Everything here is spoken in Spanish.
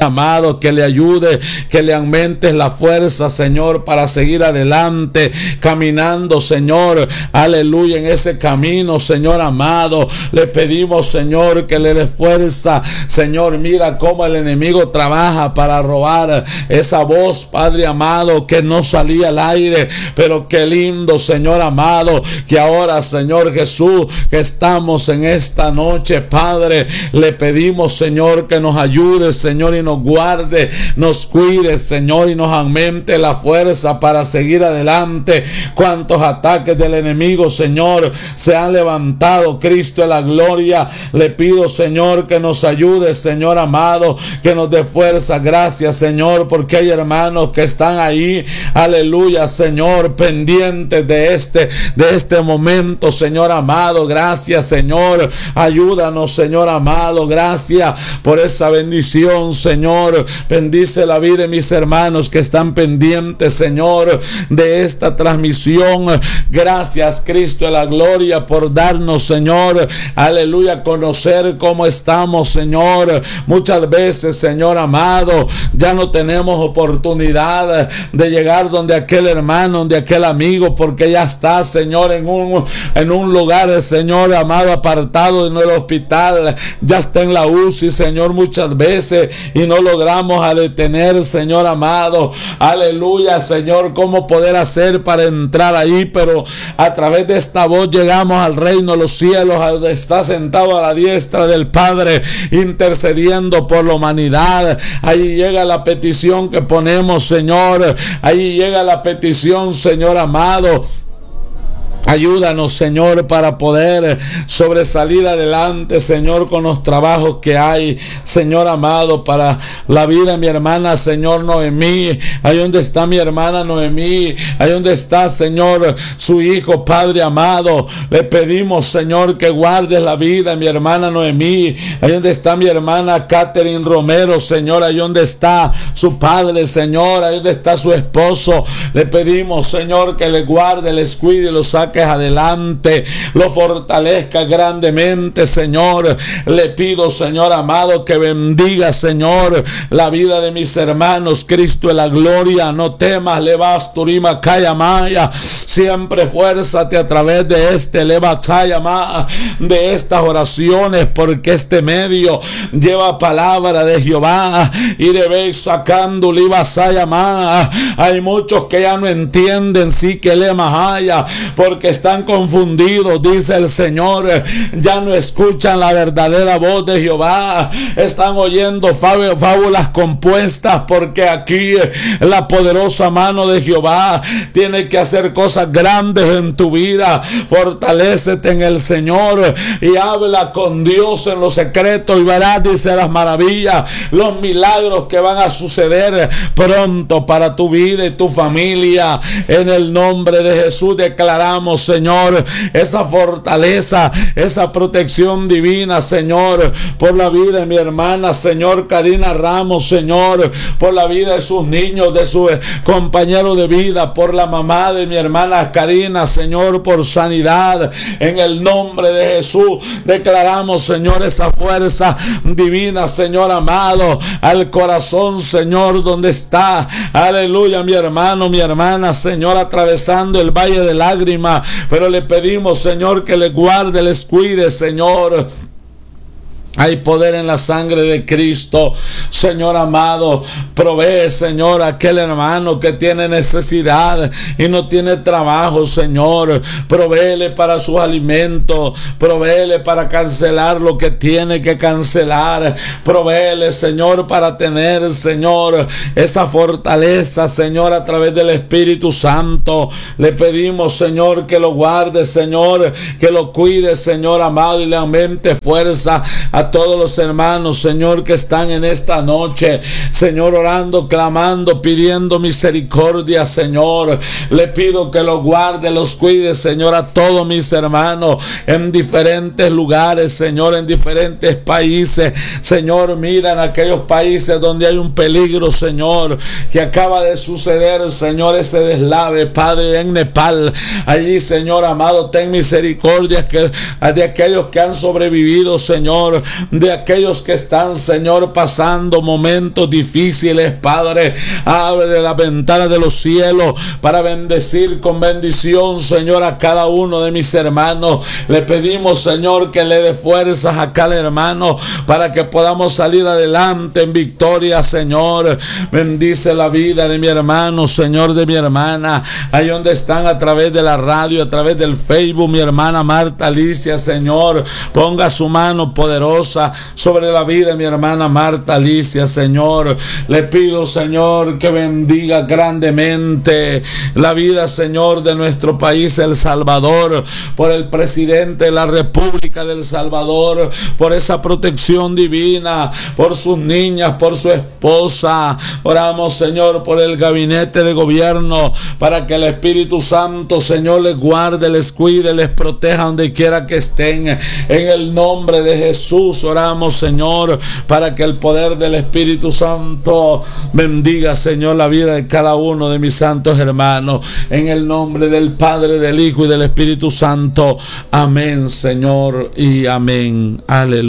amado, que le ayude, que le aumentes la fuerza, Señor, para seguir adelante, caminando, Señor, aleluya, en ese camino, Señor amado. Le pedimos, Señor, que le dé fuerza, Señor. Mira cómo el enemigo trabaja para robar esa voz, Padre amado, que no salía al aire, pero qué lindo, Señor amado, que ahora, Señor Jesús, que estamos en esta noche, Padre, le pedimos, Señor, que nos ayude, Señor, y nos guarde, nos cuide, Señor, y nos aumente la fuerza para seguir adelante. Cuántos ataques del enemigo, Señor, se han levantado, Cristo de la gloria. Le pido, Señor, que nos ayude, Señor amado, que nos dé fuerza. Gracias, Señor, porque hay hermanos que están ahí, aleluya, Señor, pendientes de este momento, Señor amado. Gracias, Señor, ayúdanos, Señor amado. Gracias por esa bendición, Señor. Bendice la vida de mis hermanos que están pendientes, Señor, de esta transmisión. Gracias, Cristo de la gloria, por darnos, Señor, aleluya, conocer cómo estamos, Señor. Muchas veces, Señor amado, ya no tenemos oportunidad de llegar donde aquel hermano, donde aquel amigo, porque ya está, Señor, en un lugar, Señor amado, apartado en el hospital. Ya está en la UCI, Señor, muchas veces, y no logramos a detener, Señor amado, aleluya, Señor, cómo poder hacer para entrar ahí, pero a través de esta voz llegamos al reino de los cielos, donde está sentado a la diestra del Padre, intercediendo por la humanidad. Ahí llega la petición que ponemos, Señor. Ahí llega la petición, Señor amado. Ayúdanos, Señor, para poder sobresalir adelante, Señor, con los trabajos que hay, Señor amado, para la vida de mi hermana, Señor Noemí. Ahí donde está mi hermana Noemí, ahí donde está, Señor, su hijo, Padre amado. Le pedimos, Señor, que guardes la vida de mi hermana Noemí. Ahí donde está mi hermana Catherine Romero, Señor, ahí donde está su padre, Señor, ahí donde está su esposo. Le pedimos, Señor, que le guarde, les cuide y los saque adelante, lo fortalezca grandemente, Señor. Le pido, Señor amado, que bendiga, Señor, la vida de mis hermanos, Cristo de la gloria. No temas, levas turima kayamaya. Siempre fuérzate a través de de estas oraciones, porque este medio lleva palabra de Jehová y debéis sacando libasayama. Hay muchos que ya no entienden, sí que le mahaya, porque están confundidos, dice el Señor. Ya no escuchan la verdadera voz de Jehová, están oyendo fábulas compuestas, porque aquí la poderosa mano de Jehová tiene que hacer cosas grandes en tu vida. Fortalécete en el Señor y habla con Dios en lo secreto y verás, dice, las maravillas, los milagros que van a suceder pronto para tu vida y tu familia. En el nombre de Jesús declaramos, Señor, esa fortaleza, esa protección divina, Señor, por la vida de mi hermana, Señor, Karina Ramos, Señor, por la vida de sus niños, de su compañero de vida, por la mamá de mi hermana Karina, Señor, por sanidad. En el nombre de Jesús declaramos, Señor, esa fuerza divina, Señor amado, al corazón, Señor, donde está, aleluya, mi hermano, mi hermana, Señor, atravesando el valle de lágrimas. Pero le pedimos, Señor, que les guarde, les cuide, Señor. Hay poder en la sangre de Cristo, Señor amado. Provee, Señor, a aquel hermano que tiene necesidad y no tiene trabajo, Señor. Provéele para sus alimentos. Provéele para cancelar lo que tiene que cancelar. Provéele, Señor, para tener, Señor, esa fortaleza, Señor, a través del Espíritu Santo. Le pedimos, Señor, que lo guarde, Señor, que lo cuide, Señor amado, y le aumente fuerza a todos los hermanos, Señor, que están en esta noche, Señor, orando, clamando, pidiendo misericordia, Señor. Le pido que los guarde, los cuide, Señor, a todos mis hermanos en diferentes lugares, Señor, en diferentes países, Señor. Mira en aquellos países donde hay un peligro, Señor, que acaba de suceder, Señor, ese deslave, Padre, en Nepal. Allí, Señor amado, ten misericordia de aquellos que han sobrevivido, Señor. de aquellos que están, Señor, pasando momentos difíciles, Padre. Abre la ventana de los cielos para bendecir con bendición, Señor, a cada uno de mis hermanos. Le pedimos, Señor, que le dé fuerzas a cada hermano para que podamos salir adelante en victoria, Señor. Bendice la vida de mi hermano, Señor, de mi hermana, ahí donde están a través de la radio, a través del Facebook, mi hermana Marta Alicia, Señor, ponga su mano poderosa sobre la vida de mi hermana Marta Alicia, Señor. Le pido, Señor, que bendiga grandemente la vida, Señor, de nuestro país, El Salvador, por el presidente de la República del Salvador, por esa protección divina, por sus niñas, por su esposa. Oramos, Señor, por el gabinete de gobierno, para que el Espíritu Santo, Señor, les guarde, les cuide, les proteja donde quiera que estén. En el nombre de Jesús oramos, Señor, para que el poder del Espíritu Santo bendiga, Señor, la vida de cada uno de mis santos hermanos. En el nombre del Padre, del Hijo y del Espíritu Santo. Amén, Señor, y amén. Aleluya.